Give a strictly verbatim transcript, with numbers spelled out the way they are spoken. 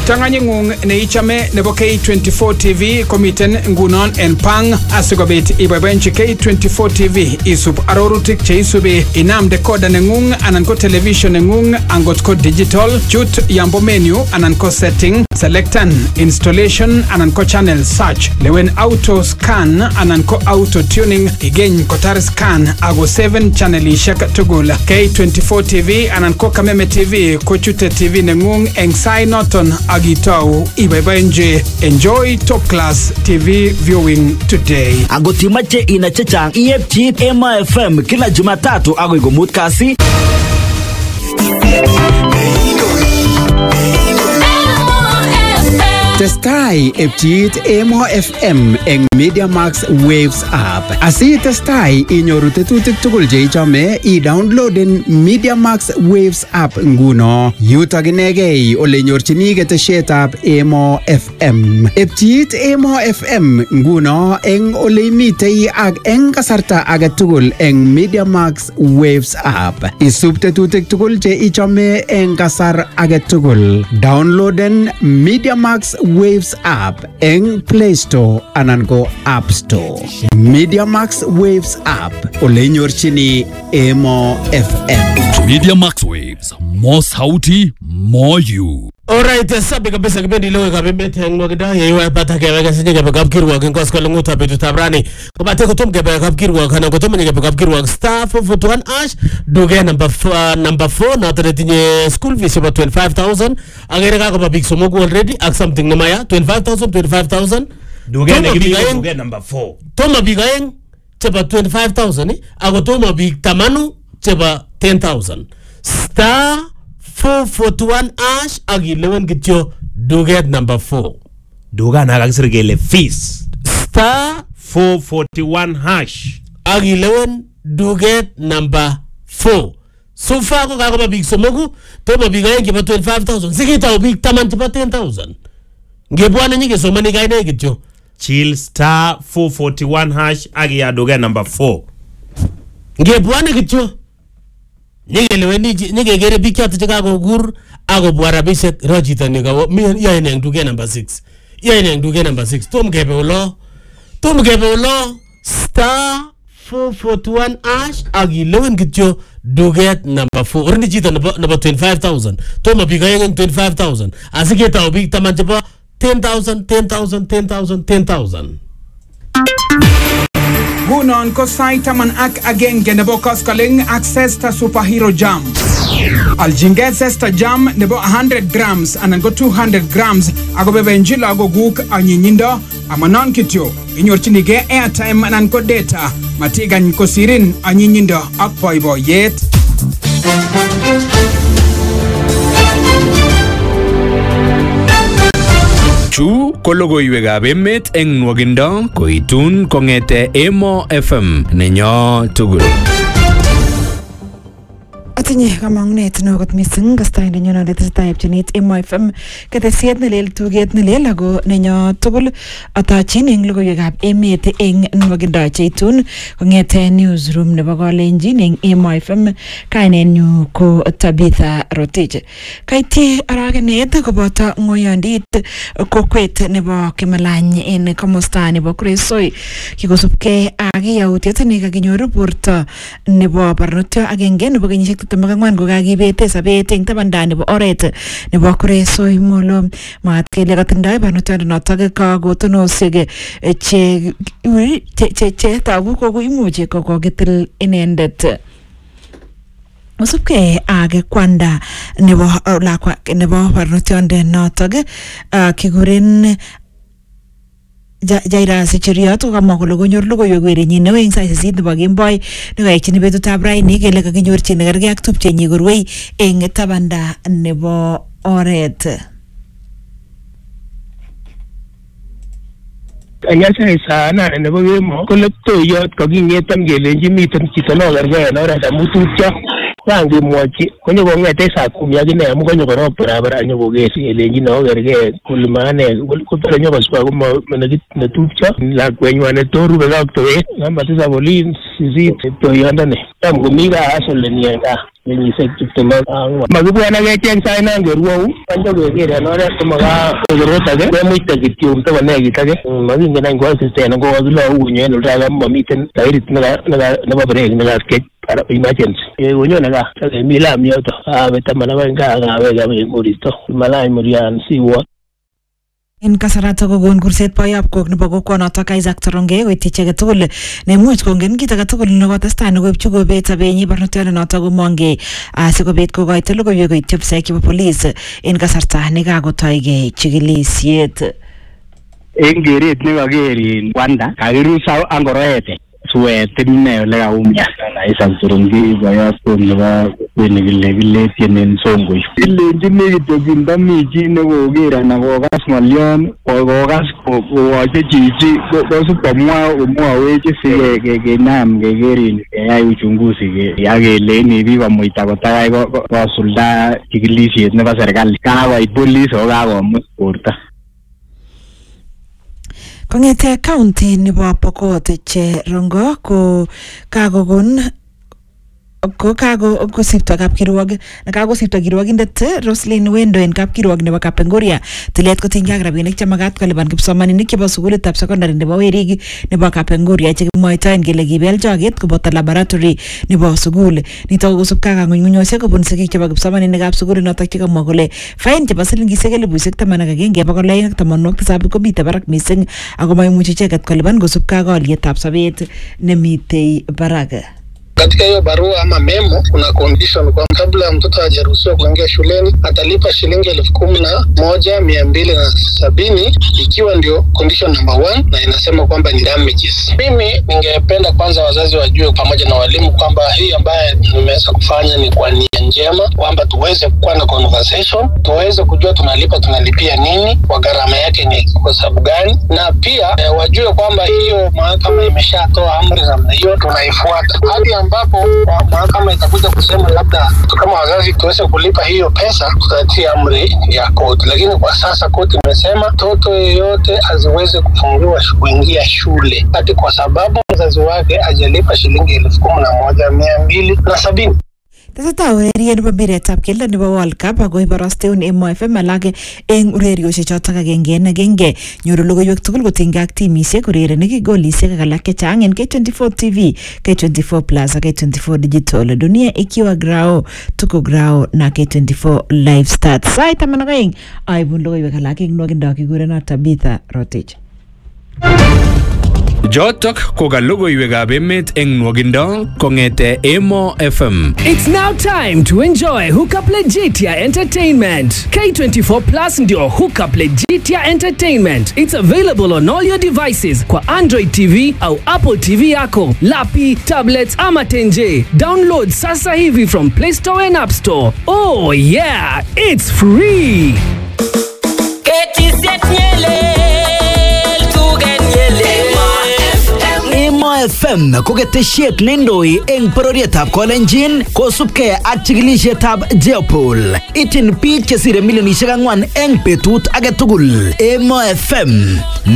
Kiptanganyingung neichame nebo K twenty-four T V komiten ngunon en pang asikobit iboiboenchi K twenty-four T V isub arorutik cheisubi inam decoder nengung anan ko television nengung angot ko digital chut yambo menu anan ko setting selectan installation anan ko channel search lewen auto scan anan ko auto tuning igeny kotar scan ago seven channelishek tugul K twenty-four T V anan ko Kameme T V ko chute T V nengung eng sai noton agitau iboiboenchi. Enjoy top class T V viewing today. Agotimache ina chechang iepchi Emo F M kila Jumatatu agoi komut kasi. Testai epchit Emo F M eng Media Max Waves app. Asi testai inyoru tetutik tugul che ichome i-downloaden Media Max Waves app nguno. Yutok inegei ole nyorchini ketesietab Emo F M. Epchit Emo F M nguno eng ole imitei ak eng kasarta age tugul eng Media Max Waves app. Isub tetutik tugul che ichome eng kasar age tugul. Downloaden Media Max Waves app eng Play Store anan go App Store. Media Max Waves app ole nyorchini Emo F M. Media Max Waves, more sauti, more you. Alright, sabi kabisa kipendi leo kabimete ngwagida yewa pata keweka sinye kebe kapkirwa kinko skole nguta betu tabrani kubate kutum kebe kapkirwa kana kutum kebe kapkirwa star four four one ash doge number four, number four na taretinye school fees about twenty-five thousand agere kako pa big somogu already ak something namaya twenty-five thousand twenty-five thousand doge ne gibi doge number four toma bigaeng cheba twenty-five thousand eh ago toma big tamanu cheba ten thousand star four four one ash agi eleven kityo duget number four duga na kakisir kele fees star four four one hash agi eleven duget number four so far ko kako big somogu to big ayen kiba twenty-five thousand sikita big taman tiba ten thousand ngebwana nyike somani gaine kityo chill star four four one hash agi ya duget number four ngebwana kityo Nige leweni nige gere bikyat chikago gur ago bwarabishe rojita niga mi ya ene nduge number six ya ene nduge number six tom gebe ulo tom gebe ulo star four four one ash agi lewen kityo duget number four urni jita number twenty-five thousand tom biga yang twenty-five thousand asiketa obik tamanjeba ten thousand ten thousand ten thousand ten thousand Gunon ko saitaman ak agenge nebo koskaling access ta superhero jam. Aljinget sesta jam nebo one hundred grams anan go two hundred grams ago bebe njila ago guk anyinyindo amanon kityo. Inyorchinige airtime anan ko data matigan ko sirin anyinyindo ak boybo yet. Chu ko logoiwekab emet eng nwogindo koitun kongete Emo F M nenyo tugul. Atinye kamang'unet neo kot mising kastai nenyo na tesetai epchinit Emo F M ketesiet nelel tuget nelel ako nenyo tugul atachin eng logoiwekab emet eng nwogindo cheitun kongete newsroom nebo Kalenjin eng Emo F M. Kainenyu ko Tabitha Rotich. Kaitye aragenet koboto ngoyondit kokwet nebo Kimalany en komosta nebo Kuresoi kikosubkei ak yautiet nekakinyoru borto nebo barnotyo agenge nebo kenyisiek tiptem ak ang'wan kokakibete sobet eng tabanda nebo oret nebo Kuresoi Molo. Mwaat kele katindoi barnotyondonotok kakotonosiek che che che tagu koimuchi kokokitil inendet. Usubke ak kwanda nebo lakwa nebo barnotyonde notok kikuren Jaira Sicheriot kokamwa kole konyor logoiwek werenyin neo eng sait sisit nebo kemboi nekaekchini betutab raini kele kakinyorchi nekergei ak tupchenyi korwei eng tabanda nebo oret. Anyasai sana nebo kemo kole toyot kakingetan kelenji miten chito nokergei en oret amu tupcho kangimwochi konyo kong'ete saa kumi akine amu konyo korop barabara nyokoker kelenji nokergei kole maane kotore nyokoswa komo netupcho lakwenywan netorubekei ak toek namba tisap olin sisit toyondoni tam komi kaa asoleni en kaa kenyisiek tiptem ak ang'wan. Makibwane kecheng sait non kerwou kanyo keker en oret komaka korot age kemuite kityo takonekit age makingen any koasisten ko kakilou kunyo en oldo age mamiten tairit nebo break nekaskech emergency konyone kaa akemi lam yoto awe taman ak oeng kaa akaweke akoi koristo malany murian siwot. En kasarato kokon kurset boyob kok nebo kokwonotok Isaac Toronge koityi icheket tugul nemuch kongen kit age tugul nekotestai nekoipchi kobet sobenyi barnotiot komongei asikobit kokoito logoiwek koityi ofisaek chebo polis en kasarta nekakotoigei chikilisiet. En keret nekakerin Wanda kakirus angoroete suet ine ole kaumian Isaac Toronge boyob kok nebo kweni kile kile tienen songoi ilenjini kityo kindami chi nekoker anan kokas ng'olyon kokas kokoche chichi kosib komwa komwawech sikenam kekerin keyai uchunguzi akeleini biik komuita kotakai kosulda chikilisiet nebo serikali kakoit polis ako kakomut borto. Kong'ete county nebo Pokot Cherongo ko kakokon ko kako kosipto kapkirwok nekakosipto kirwokindet Roslyn Wendo en kapkirwok nebo Kapenguria tilet kotinygei ak rabinik chemakat kolipan kipsomaninik chebo sukulitab secondary nebo Werik nebo Kapenguria chekimwoitoen kele kibel choget koboto laboratory nebo sukul nitok kosubkei ak ng'unyng'unyosiek kobun sigik chebo kipsomaninikab sukulinotok chekamwa kole fain chebo silingisiek elibusiek taman ak agenge bokol oeng ak tamanwogik tisab komitei barak mising ako maimuchi icheket kolipan kosubkei ak olietab sobet nemitei barak. Katika hiyo barua ama memo kuna condition kwa kabla ya mtoto hajaruhusiwa kuingia shuleni atalipa shilingi elfu kumi na moja mia mbili na sabini ikiwa ndio condition number one, na inasema kwamba ni damages. Mimi ningependa kwanza wazazi wajue pamoja na walimu kwamba hii ambaye nimeweza kufanya ni kwa nia njema, kwamba tuweze kuwa na conversation, tuweze kujua tunalipa tunalipia nini, kwa gharama yake ni kwa sababu gani, na pia eh, wajue kwamba hiyo mahakama imeshatoa amri namna hiyo tunaifuata hadi ambapo mahakama itakuja kusema labda kama wazazi tuweze kulipa hiyo pesa tutatia amri ya koti. Lakini kwa sasa koti imesema mtoto yeyote aziweze kufungiwa kuingia shule hadi kwa sababu mzazi wake hajalipa shilingi elfu kumi na moja mia mbili na sabini. Tesetai ureriet nebo mpiretab keldo nebo World Cup ako ibarasteun Emo F M alake eng ureriosiek chotok agenge en agenge. Nyoru logoiwek tugul kotinygei ak timisiek, urerenik, golisiek ak alak chechang en K twenty-four T V, K twenty-four Plus ak K twenty-four Digital. Dunia ikiwa grao, tuko grao na K twenty-four Live Start. Sait taman ak oeng aibun logoiwek alak eng nwokindo kikuren Tabitha Rotich. Jotok ko ka logoiwekab emet eng nwokindo kong'ete Emo F M. It's now time to enjoy Hookup Legitia Entertainment. K twenty-four Plus ndio Hookup Legitia Entertainment. It's available on all your devices kwa Android T V au Apple T V yako, lapi, tablets ama tenje. Download sasa hivi from Play Store and App Store. Oh yeah, it's free. Emo F M ko ketesiet neindoi eng bororietab Kolenjin kosubkei ak chikilisietab Jeopol. Ityin biik chesire milionisiek ang'wan eng betut age tugul. Emo F M